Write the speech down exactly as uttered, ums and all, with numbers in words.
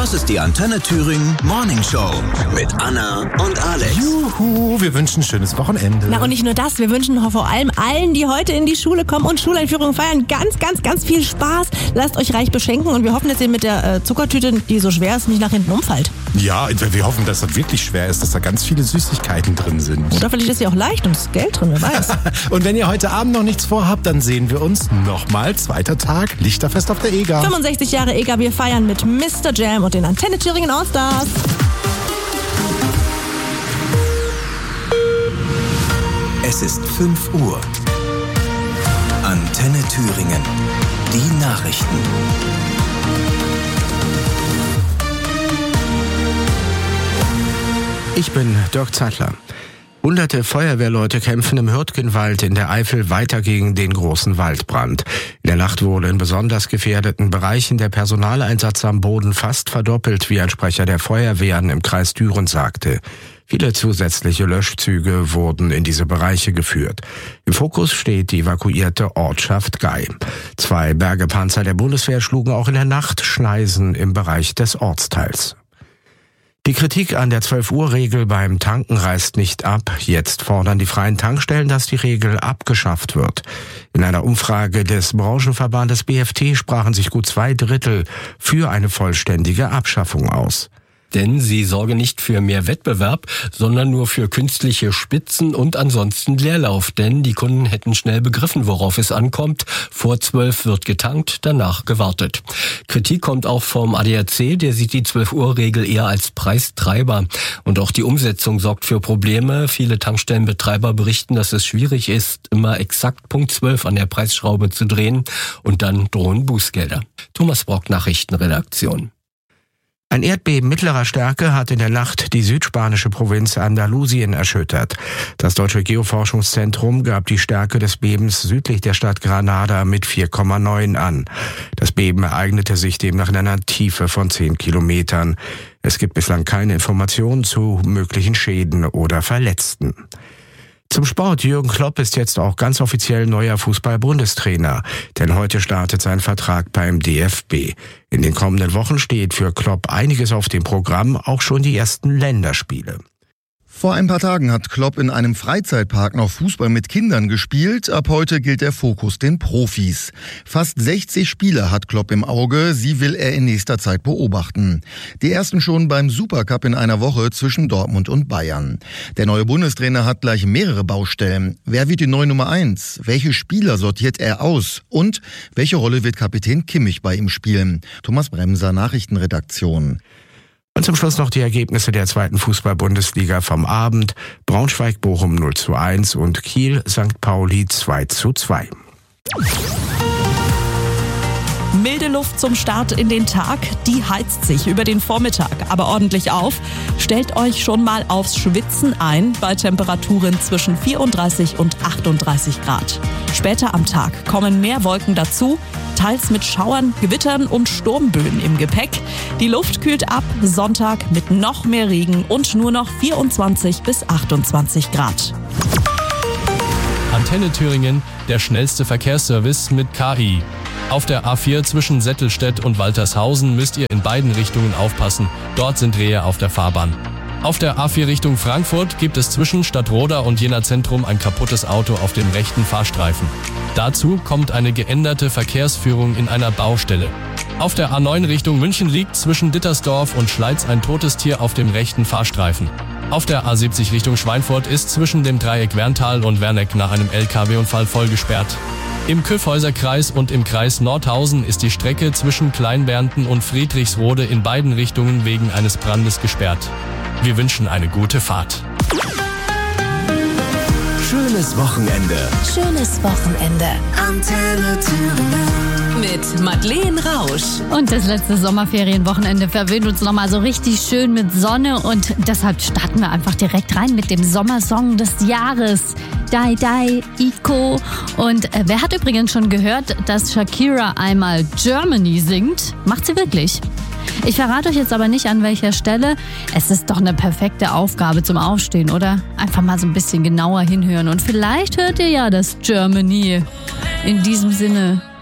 Das ist die Antenne Thüringen Morning Show mit Anna und Alex. Juhu, wir wünschen ein schönes Wochenende. Na und nicht nur das, wir wünschen vor allem allen, die heute in die Schule kommen und Schuleinführung feiern, ganz, ganz, ganz viel Spaß. Lasst euch reich beschenken und wir hoffen, dass ihr mit der äh, Zuckertüte, die so schwer ist, nicht nach hinten umfallt. Ja, wir hoffen, dass das wirklich schwer ist, dass da ganz viele Süßigkeiten drin sind. Oder vielleicht ist sie auch leicht und ist Geld drin, wer weiß. Und wenn ihr heute Abend noch nichts vorhabt, dann sehen wir uns nochmal. Zweiter Tag, Lichterfest auf der EGA. fünfundsechzig Jahre EGA, wir feiern mit Mister Jam und den Antenne Thüringen Allstars. Es ist fünf Uhr. Antenne Thüringen. Die Nachrichten. Ich bin Dirk Zeitler. Hunderte Feuerwehrleute kämpfen im Hürtgenwald in der Eifel weiter gegen den großen Waldbrand. In der Nacht wurde in besonders gefährdeten Bereichen der Personaleinsatz am Boden fast verdoppelt, wie ein Sprecher der Feuerwehren im Kreis Düren sagte. Viele zusätzliche Löschzüge wurden in diese Bereiche geführt. Im Fokus steht die evakuierte Ortschaft Gei. Zwei Bergepanzer der Bundeswehr schlugen auch in der Nacht Schneisen im Bereich des Ortsteils. Die Kritik an der zwölf-Uhr-Regel beim Tanken reißt nicht ab. Jetzt fordern die freien Tankstellen, dass die Regel abgeschafft wird. In einer Umfrage des Branchenverbandes B F T sprachen sich gut zwei Drittel für eine vollständige Abschaffung aus. Denn sie sorge nicht für mehr Wettbewerb, sondern nur für künstliche Spitzen und ansonsten Leerlauf. Denn die Kunden hätten schnell begriffen, worauf es ankommt. Vor zwölf wird getankt, danach gewartet. Kritik kommt auch vom A D A C, der sieht die zwölf-Uhr-Regel eher als Preistreiber. Und auch die Umsetzung sorgt für Probleme. Viele Tankstellenbetreiber berichten, dass es schwierig ist, immer exakt Punkt zwölf an der Preisschraube zu drehen. Und dann drohen Bußgelder. Thomas Brock, Nachrichtenredaktion. Ein Erdbeben mittlerer Stärke hat in der Nacht die südspanische Provinz Andalusien erschüttert. Das Deutsche Geoforschungszentrum gab die Stärke des Bebens südlich der Stadt Granada mit vier Komma neun an. Das Beben ereignete sich demnach in einer Tiefe von zehn Kilometern. Es gibt bislang keine Informationen zu möglichen Schäden oder Verletzten. Zum Sport. Jürgen Klopp ist jetzt auch ganz offiziell neuer Fußball-Bundestrainer. Denn heute startet sein Vertrag beim D F B. In den kommenden Wochen steht für Klopp einiges auf dem Programm, auch schon die ersten Länderspiele. Vor ein paar Tagen hat Klopp in einem Freizeitpark noch Fußball mit Kindern gespielt. Ab heute gilt der Fokus den Profis. Fast sechzig Spieler hat Klopp im Auge. Sie will er in nächster Zeit beobachten. Die ersten schon beim Supercup in einer Woche zwischen Dortmund und Bayern. Der neue Bundestrainer hat gleich mehrere Baustellen. Wer wird die neue Nummer eins? Welche Spieler sortiert er aus? Und welche Rolle wird Kapitän Kimmich bei ihm spielen? Thomas Bremser, Nachrichtenredaktion. Und zum Schluss noch die Ergebnisse der zweiten Fußball-Bundesliga vom Abend. Braunschweig-Bochum null zu eins und Kiel-Sankt Pauli zwei zu zwei. Milde Luft zum Start in den Tag, die heizt sich über den Vormittag aber ordentlich auf. Stellt euch schon mal aufs Schwitzen ein bei Temperaturen zwischen vierunddreißig und achtunddreißig Grad. Später am Tag kommen mehr Wolken dazu, teils mit Schauern, Gewittern und Sturmböen im Gepäck. Die Luft kühlt ab, Sonntag mit noch mehr Regen und nur noch vierundzwanzig bis achtundzwanzig Grad. Antenne Thüringen, der schnellste Verkehrsservice mit K I. Auf der A vier zwischen Settelstedt und Waltershausen müsst ihr in beiden Richtungen aufpassen. Dort sind Rehe auf der Fahrbahn. Auf der A vier Richtung Frankfurt gibt es zwischen Stadtroda und Jena Zentrum ein kaputtes Auto auf dem rechten Fahrstreifen. Dazu kommt eine geänderte Verkehrsführung in einer Baustelle. Auf der A neun Richtung München liegt zwischen Dittersdorf und Schleiz ein totes Tier auf dem rechten Fahrstreifen. Auf der A siebzig Richtung Schweinfurt ist zwischen dem Dreieck Werntal und Werneck nach einem L K W-Unfall voll gesperrt. Im Kyffhäuser-Kreis und im Kreis Nordhausen ist die Strecke zwischen Kleinbernten und Friedrichsrode in beiden Richtungen wegen eines Brandes gesperrt. Wir wünschen eine gute Fahrt. Schönes Wochenende. Schönes Wochenende. Antenne Thüringen. Mit Madeleine Rausch. Und das letzte Sommerferienwochenende verwöhnt uns nochmal so richtig schön mit Sonne. Und deshalb starten wir einfach direkt rein mit dem Sommersong des Jahres. Dai Dai, Iko. Und äh, wer hat übrigens schon gehört, dass Shakira einmal Germany singt? Macht sie wirklich. Ich verrate euch jetzt aber nicht, an welcher Stelle. Es ist doch eine perfekte Aufgabe zum Aufstehen, oder? Einfach mal so ein bisschen genauer hinhören und vielleicht hört ihr ja das Germany. In diesem Sinne,